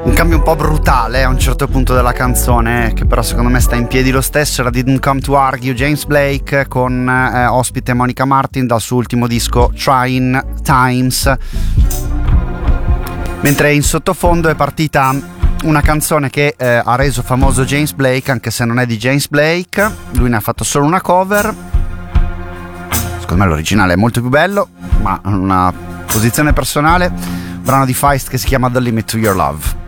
Un cambio un po' brutale a un certo punto della canzone, che però secondo me sta in piedi lo stesso. Era Didn't Come to Argue, James Blake, con ospite Monica Martin dal suo ultimo disco Trying Times. Mentre in sottofondo è partita una canzone che ha reso famoso James Blake, anche se non è di James Blake. Lui ne ha fatto solo una cover. Secondo me l'originale è molto più bello, ma una posizione personale. Brano di Feist che si chiama The Limit to Your Love.